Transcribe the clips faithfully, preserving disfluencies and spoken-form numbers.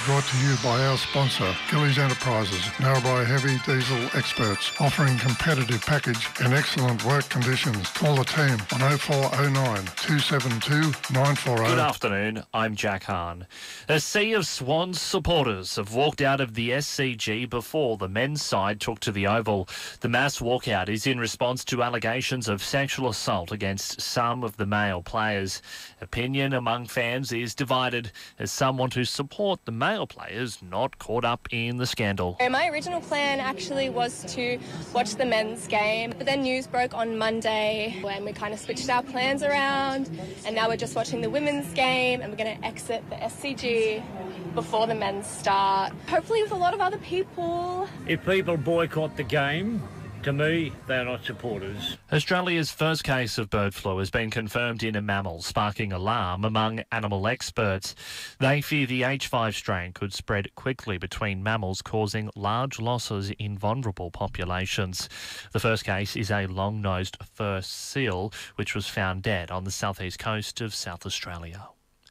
brought to you by our sponsor, Gillies Enterprises, Narrabri Heavy Diesel experts, offering competitive package and excellent work conditions. Call the team on oh four oh nine, two seven two, nine four oh. Good afternoon, I'm Jack Hahn. A sea of Swans supporters have walked out of the S C G before the men's side took to the Oval. The mass walkout is in response to allegations of sexual assault against some of the male players. Opinion among fans is divided as some want to support the male players not caught up in the scandal. My original plan actually was to watch the men's game, but then news broke on Monday when we kind of switched our plans around, and now we're just watching the women's game and we're going to exit the S C G before the men's start, hopefully with a lot of other people. If people boycott the game, to me, they're not supporters. Australia's first case of bird flu has been confirmed in a mammal, sparking alarm among animal experts. They fear the H five strain could spread quickly between mammals, causing large losses in vulnerable populations. The first case is a long-nosed fur seal, which was found dead on the southeast coast of South Australia.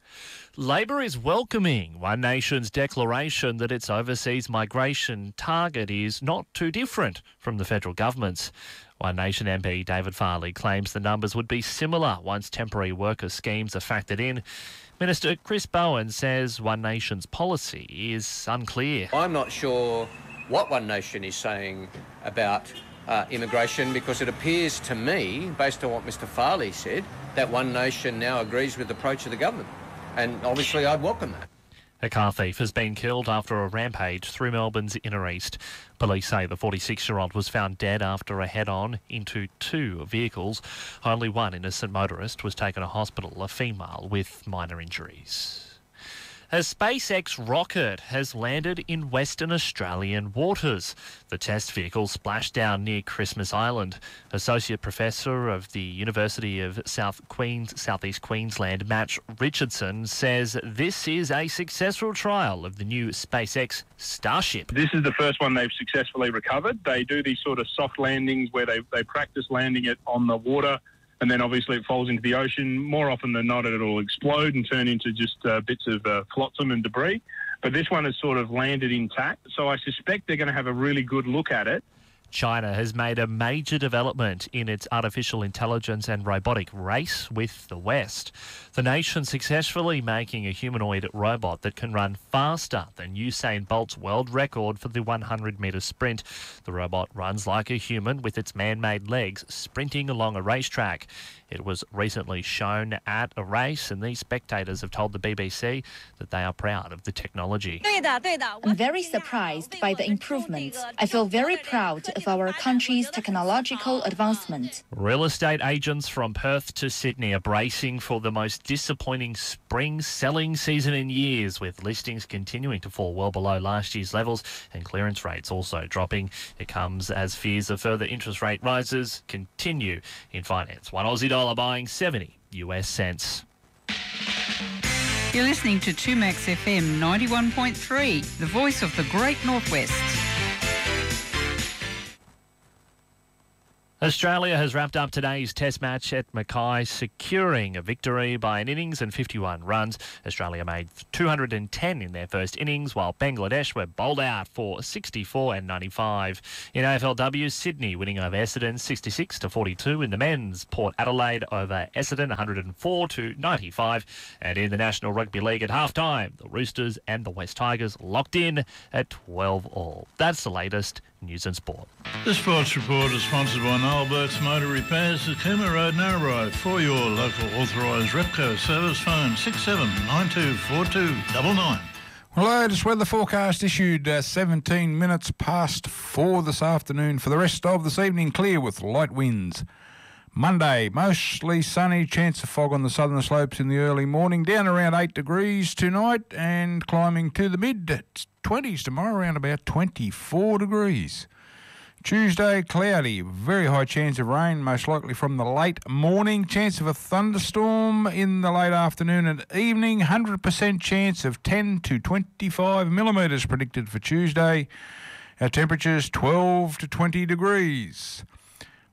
Labor is welcoming One Nation's declaration that its overseas migration target is not too different from the federal government's. One Nation M P David Farley claims the numbers would be similar once temporary worker schemes are factored in. Minister Chris Bowen says One Nation's policy is unclear. I'm not sure what One Nation is saying about uh, immigration, because it appears to me, based on what Mr Farley said, that One Nation now agrees with the approach of the government. And obviously I'd welcome that. A car thief has been killed after a rampage through Melbourne's inner east. Police say the forty-six-year-old was found dead after a head-on into two vehicles. Only one innocent motorist was taken to hospital, a female with minor injuries. A SpaceX rocket has landed in Western Australian waters. The test vehicle splashed down near Christmas Island. Associate Professor of the University of South Queens, Southeast Queensland, Matt Richardson, says this is a successful trial of the new SpaceX Starship. This is the first one they've successfully recovered. They do these sort of soft landings where they, they practice landing it on the water, and then obviously it falls into the ocean. More often than not, it'll explode and turn into just uh, bits of uh, flotsam and debris. But this one has sort of landed intact, so I suspect they're going to have a really good look at it. China has made a major development in its artificial intelligence and robotic race with the West. The nation successfully making a humanoid robot that can run faster than Usain Bolt's world record for the one hundred metre sprint. The robot runs like a human with its man-made legs sprinting along a racetrack. It was recently shown at a race, and these spectators have told the B B C that they are proud of the technology. I'm very surprised by the improvements. I feel very proud of our country's technological advancement. Real estate agents from Perth to Sydney are bracing for the most disappointing spring selling season in years, with listings continuing to fall well below last year's levels and clearance rates also dropping. It comes as fears of further interest rate rises continue in finance. One Aussie dollar buying seventy U S cents. You're listening to two Max F M ninety-one point three, the voice of the Great Northwest. Australia has wrapped up today's test match at Mackay, securing a victory by an innings and fifty-one runs. Australia made two hundred ten in their first innings, while Bangladesh were bowled out for sixty-four and ninety-five. In A F L W, Sydney winning over Essendon sixty-six to forty-two. In the men's, Port Adelaide over Essendon one hundred four to ninety-five. And in the National Rugby League at half-time, the Roosters and the West Tigers locked in at twelve all. That's the latest news and sport. The Sports Report is sponsored by Noel Burke's Motor Repairs at Cooma Road, Narrabri. For your local authorised Repco service, phone six seven nine two four two nine nine. Well, latest weather forecast issued uh, seventeen minutes past four this afternoon. For the rest of this evening, clear with light winds. Monday, mostly sunny, chance of fog on the southern slopes in the early morning, down around eight degrees tonight and climbing to the mid-twenties tomorrow, around about twenty-four degrees. Tuesday, cloudy, very high chance of rain, most likely from the late morning. Chance of a thunderstorm in the late afternoon and evening. one hundred percent chance of ten to twenty-five millimetres predicted for Tuesday. Our temperatures twelve to twenty degrees.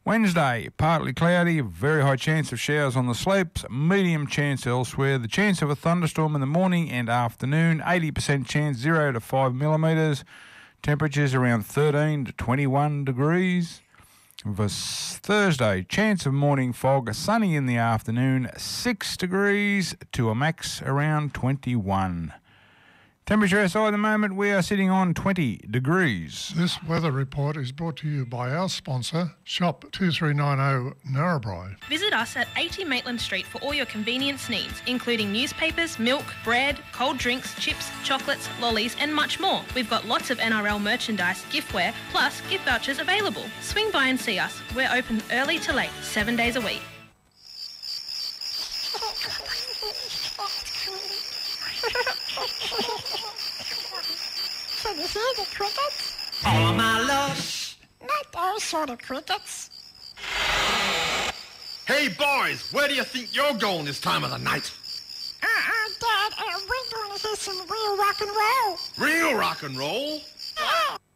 Wednesday, partly cloudy, very high chance of showers on the slopes, medium chance elsewhere. The chance of a thunderstorm in the morning and afternoon, eighty percent chance, zero to five millimetres. Temperatures around thirteen to twenty-one degrees. For Thursday, chance of morning fog, sunny in the afternoon, six degrees to a max around twenty-one. Temperature outside at the moment, we are sitting on twenty degrees. This weather report is brought to you by our sponsor, Shop two three nine zero Narrabri. Visit us at eighty Maitland Street for all your convenience needs, including newspapers, milk, bread, cold drinks, chips, chocolates, lollies and much more. We've got lots of N R L merchandise, giftware, plus gift vouchers available. Swing by and see us. We're open early to late, seven days a week. Can you hear the crickets? All of my love. Not those sort of crickets. Hey, boys, where do you think you're going this time of the night? Uh-uh, Dad, uh, we're going to hear some real rock and roll. Real rock and roll? Yeah.